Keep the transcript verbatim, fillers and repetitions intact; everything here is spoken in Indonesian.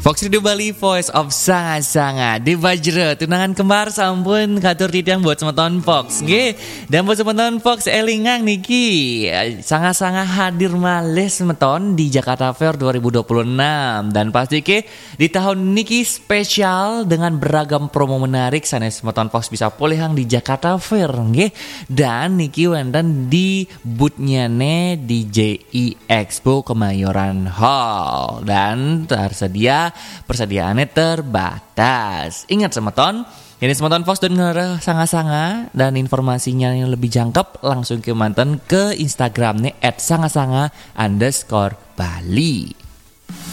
Fox Radio Bali, Voice of Sanga-Sanga di Bajre, tunangan kembar sampun katur titiang buat semeton Fox nggih. Dan buat semeton Fox elingang niki Sanga-Sanga hadir malih semeton di Jakarta Fair dua ribu dua puluh enam. Dan pasti ke di tahun niki spesial dengan beragam promo menarik sanes semeton Fox bisa polehang di Jakarta Fair nggih. Dan niki wonten di booth-nya ne di J I Expo Kemayoran Hall. Dan tersedia persediaannya terbatas. Ingat semeton, ini semeton Fox dan ngereh sanga-sanga. Dan informasinya yang lebih jangkep langsung ke mantan ke Instagramnya at sanga-sanga underscore Bali.